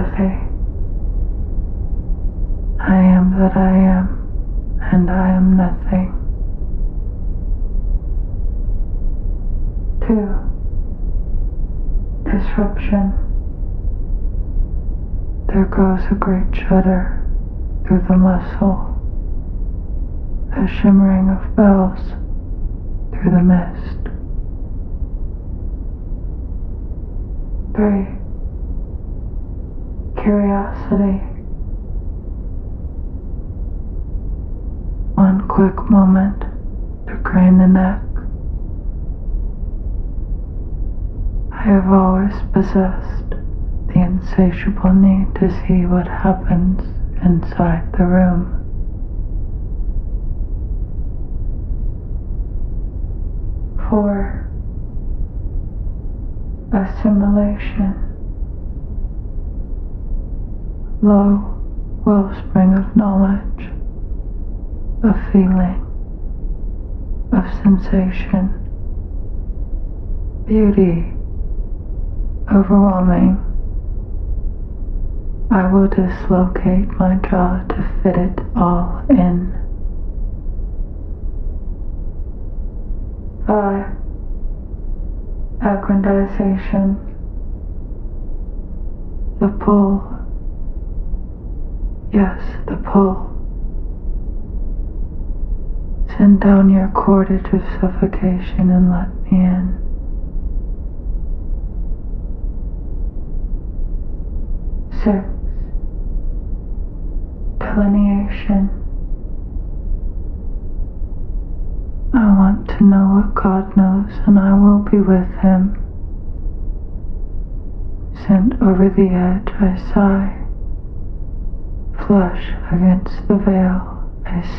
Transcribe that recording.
worthy. I am that I am, and I am nothing. 2. Disruption. There goes a great shudder through the muscle, a shimmering of bells through the mist. 3. Curiosity. One quick moment to crane the neck. I have always possessed the insatiable need to see what happens inside the room. 4. Assimilation. Low wellspring of knowledge, of feeling, of sensation, beauty, overwhelming. I will dislocate my jaw to fit it all in. 5. Aggrandization. The pull. Yes, the pull. Send down your cordage of suffocation and let me in. 6. Delineation. I want to know what God knows, and I will be with him. Sent over the edge, I sigh. Flush against the veil, I